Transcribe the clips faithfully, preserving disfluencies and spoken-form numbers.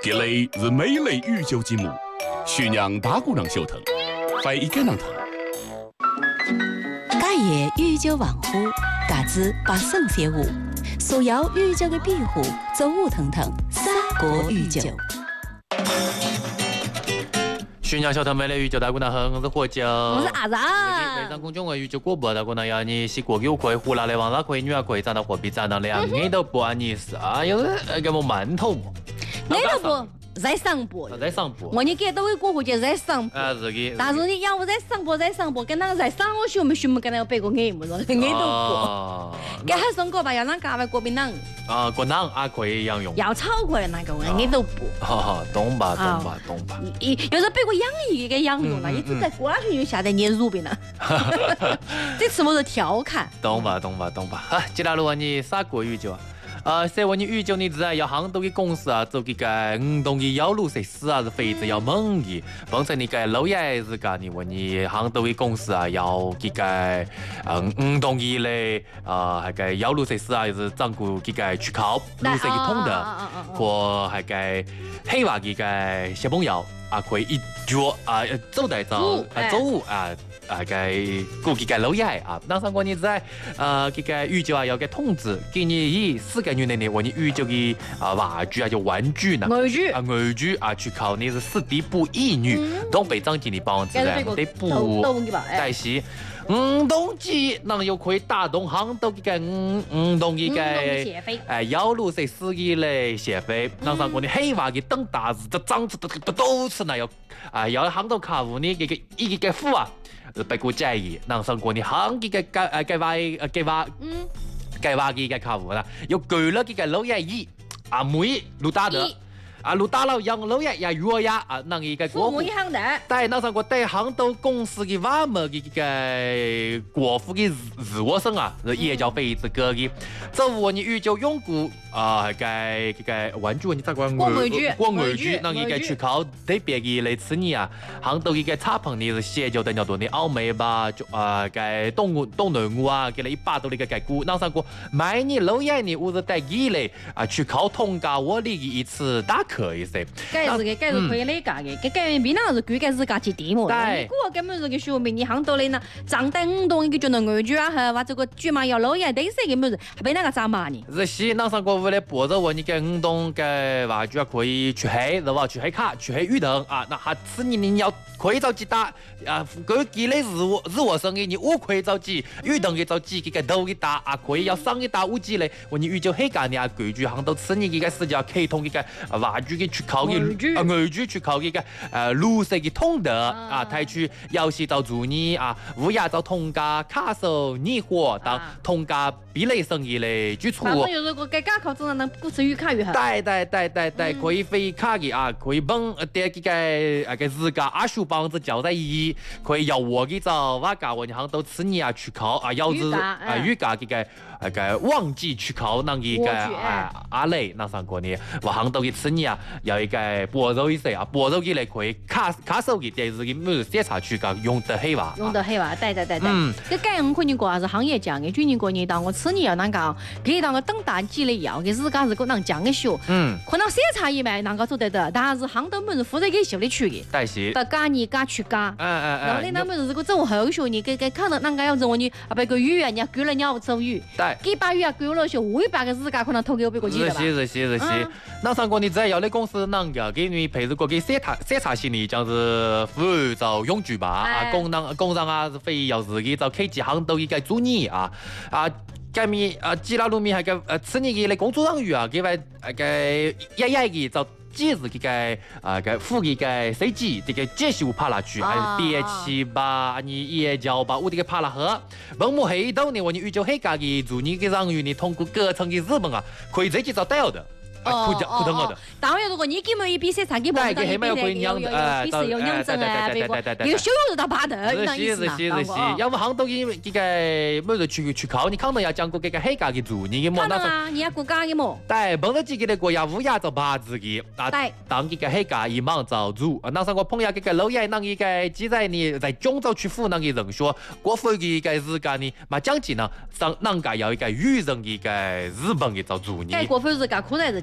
这里是美丽宇宙节目，徐娘大姑娘秀腾，欢迎跟上她。 假夜宇宙万户，嘎子把圣写舞，所有宇宙的庇护，走舞腾腾，三国宇宙。 徐娘秀腾，美丽宇宙大姑娘好，我是火酒， 我是阿微然。 信公众号宇宙广播大姑娘要你是国有可以，胡辣的王辣可以，女儿可以，长到货币涨到两眼都不按你是啊，有给我馒头嘛。 你都不在上播， 在上播。 我你给都会过户就在上播。 啊，是的。 但是你要不在上播，在上播，跟那个在上学我们学们跟那个背过眼么子，眼都过。给他送过吧，要让咖啡国民党。 啊，国党也可以养用。 要炒过来那个，眼都过。 哈哈，懂吧，懂吧，懂吧。 一有时候背过养一个养用了，一直在过下去就下在捏乳病了。这次我是调侃。 懂吧，懂吧，懂吧。好，接下来问你啥国语就？呃，说问你宇宙，你自然要杭州的公司啊，做这个运动的药路设施啊，是非常要猛的。碰成你个老爷子噶，你问你杭州的公司啊，要这个嗯运动的嘞啊，还个药路设施啊，是照顾这个出口路线的通的，或还个黑话这个小朋友啊，可以一脚啊走带走啊走啊。啊，个估计个老爷啊，当上过你在呃，这个宇宙啊，有个通知，给你以四个月内内，我你宇宙的啊玩具啊，就玩具呢， 玩具啊，玩具啊，去考你是四弟补一女，东北长经理帮子的，得补，但是运动机能又可以打动杭州这个运动的个哎腰路设施的嘞协会，当上过你黑话的等大字，这长子都都都是那要啊，要杭州客户呢，这个一个付啊。不过建议，能上过你行嘅嘅計誒計劃誒計劃，嗯，計劃嘅嘅客戶啦，要舉了嘅嘅老爺姨阿妹盧大德。啊，路大佬養老爺也弱呀啊，能一個國父，但那上過對杭州公司嘅外面嘅個國父嘅自我生啊，是也叫非子哥嘅，這我你宇宙用過啊，個個玩具你咋講？ 國玩具， 國玩具，能一個出口對別嘅類似你啊，杭州嘅個茶棚你是寫就等於多你歐美吧，就啊個東東南亞啊，給了一百多的個個股，那上過買你老爺你我是帶幾類啊，出口通價我哋一次打。可以噻， 搿是个，搿是可以理解嘅。搿搿邊啷是管搿自家接地嘛？你估根本是個說明你杭州嘞呢，長得運動嘅叫做玩具啊，或者個專門要老嘢，第四個麼子，係俾那個咋嘛呢？ 是是，那上過為了保證我你個運動嘅玩具啊，可以出黑，是吧？出黑卡，出黑運動啊，那下次你你要可以找幾打啊，嗰幾類日我日我生嘅你我可以找幾運動嘅找幾個頭嘅打啊，可以要上嘅打五幾類，我你宇宙黑干你啊，根據杭州次你嘅世界開通嘅個玩具。出口嘅啊，玩具出口嘅個誒綠色嘅通道啊，睇出遊戲到做你啊，烏鴉就通價卡手逆貨當通價比例生意嚟舉措。 反正有時個嘅架構真係能不止越卡越好。 對對對對對，可以飛卡嘅啊，可以幫啲嘅個個自家阿叔幫子交代意，可以要我嘅就我教我哋行到此年啊出口啊，要是啊預價嘅個那個旺季出口那個啊阿類那上過呢，我行到嘅此年啊。有一個薄肉一些啊，薄肉嘅嚟可以卡卡手嘅，但是佢冇檢查出㗎，用得起哇。 用得起哇，對對對對。嗯。佢咁樣可能講係行業講嘅，就你講你當我此年要能夠，佢當我等大幾嚟要，佢自家是個能講嘅學。嗯。可能檢查一枚能夠做得到，但是行到冇人負責佢修理出嘅。 但是。 得加你加出加。 嗯嗯嗯。 然後你那麼如果做後學，你佢佢可能能夠要做你啊，別個語啊，你舉了你要做語。 對。 幾百語啊，舉了學，五百個自家可能投給我別個幾個吧。 是是是是是。那上過你只要你公司能夠。給你配置過給檢查檢查行李，將是服務就用具吧啊，工人工人啊是非要自己就開機行到一個做你啊啊，咁咪啊，基拉路咪係個呃，此年嘅工作人員啊，佢話個一一嘅就即係佢個啊個副嘅個司機，這個接受拍落去，還是憋氣吧，你夜交吧，我這個拍落去，本木黑道呢，我你宇宙黑家嘅做你嘅人員呢，通過各層嘅日本啊，可以直接找到的。 哦哦哦，當然如果你根本一比賽，他根本就一比賽有有有比賽有認證啊，別個有修養到八頭，那意思嘛。 是是是，要麼杭州嘅這個每個出出口，你可能要講過這個黑家嘅做你嘅麼？ 當然，你要國家嘅麼？ 對，本來自己嘅國家烏鴉就八字嘅，啊，當這個黑家一忙就做。那時我朋友這個老爺，那一個記載呢，在廣州曲阜那個人說，國府嘅個時間呢，嘛講起呢，上人家有一個語人嘅個日本嘅就做你。 國府是個苦在是講。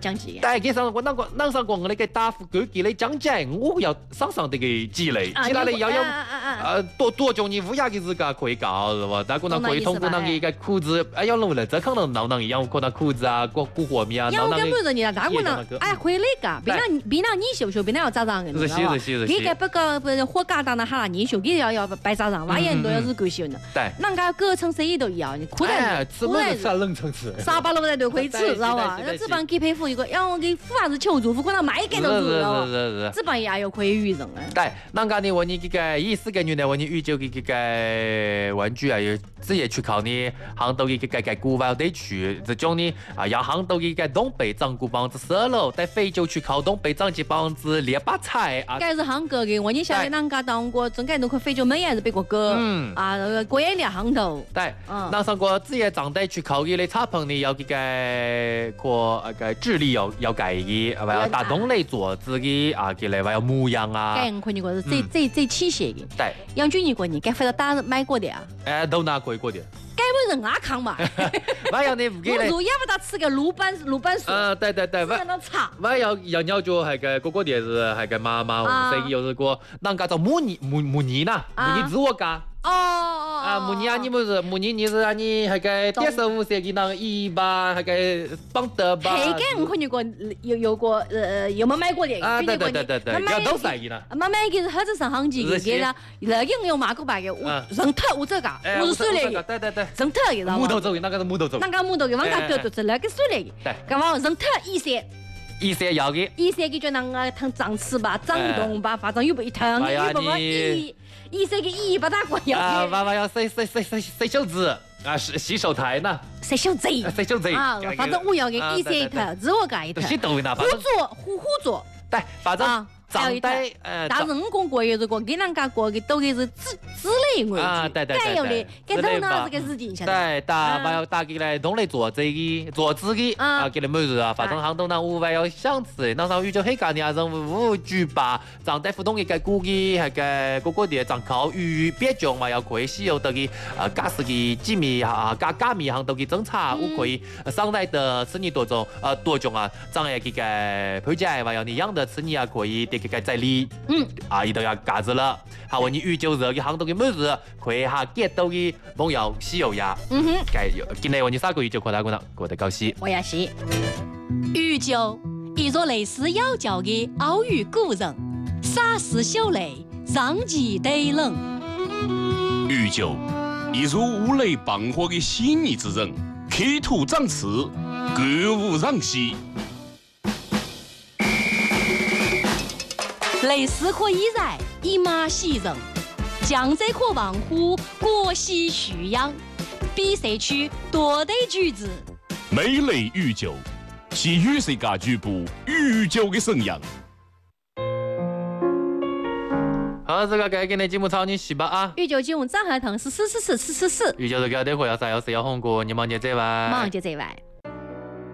相记。 但给上我那个那上光那个打呼狗给你讲解，我要上上这个积累，积累了要要呃多多叫你乌鸦嘅自家可以搞是吧？但可能可以通过那个裤子，哎要弄了，这可能闹闹一样，可能裤子啊、过过火米啊， 闹闹。要跟不人家，但可能哎可以那个，别让别让你秀秀，别让要咋样的， 是是是是。 给个不个不火嘎当的哈你秀，给要要摆咋样，那人都要是够秀的。 对。 那个各城市也都一样，你裤子吃不能吃冷城吃， 啥把老板都可以吃，知道吧？那这帮给配服一个，要我给富娃子求助，可能买给都是，知道吧？这帮也有可以预人啊。 对，那个你问你这个意思个原来问你预就这个玩具啊，有直接去考你杭州的这个古外地区，这种呢啊，要杭州的这个东北涨过百分之十六，在非洲去考东北涨起百分之六八彩啊。 该是杭州的，我你晓得啷个当过，真该弄去非洲美还是别个哥，嗯啊，过一年杭州。 对，那上过直接涨带去考的差朋呢，要这个可那个智力要要改的，还要打洞类做子的啊，给来还要模样啊。 该我看你个是最最最器械的。 对， 杨军你过你该回到打买过的啊？ 哎，都拿过过的。 该不人阿康嘛？ 我要你不给嘞。 我也不打吃个鲁班鲁班树。 啊，对对对， 我那茶。 我要要鸟就还个哥哥的是还个妈妈，我这个又是个啷个叫母尼母母尼呐？母尼自我家。 哦哦啊，母尼啊，你不是母尼，你是啊你还个第十五岁给那个一吧，还个绑得吧？ 那个我看见过有有过呃有没买过的？ 啊，对对对对对，要都是的。 妈买个是盒子上行几个，给他那个有马过白的，我人头我这个，我是水来的。 对对对， 人头的， 木头走的，那个是木头走。 那个木头的，往下丢就是那个水来的。 对， 干嘛人头一些？ 一些要的。 一些给就那个腾长翅吧，长动吧，反正又不一腾，又不一。一些个一把它关掉。 啊，娃娃要洗洗洗洗洗手子啊，洗洗手台呢。 洗手子。 洗手子。 啊，反正我要给一些一头，自我干一头。 洗抖音那互做互互做。 对，反正。 还有一台，但是我讲过有这个，给人家过的都给是之之类为主。 啊，对对对。 该有的，给都拿这个事情。 对，打把要打给来东来做这个做自己啊，给你每日啊，反正杭州那五万要想吃，那上宇宙黑干的啊，任务举办，长在互动一个估计还个各个的长考鱼别种嘛，要可以使用的个啊，假使的机密啊，假假密行都给侦查，我可以上来的吃你多种呃多种啊，长一个个配件嘛，要你养的吃你啊可以。这个在里，嗯，啊，伊都要嘎子了。好，问你宇宙热的杭州的每日，可以哈get到的梦游西游呀。嗯哼，该今天问你啥个宇宙扩大功能，过得高兴。 我也是。宇宙，一座类似妖教的奥语古人，洒丝秀雷，让其得冷。 宇宙，一座五雷傍火的细腻之人，刻土长刺，歌舞让西。 类似可以然，一马喜人；江浙可望乎，国喜徐扬。比赛区多得举子， 美雷宇宙，是与世界局部宇宙的声扬。 好，这个该给你节目操你洗吧啊！ 宇宙节目长河腾是四四四四四四。 宇宙这个待会要啥要是要红过，你忙接这完。 忙接这完。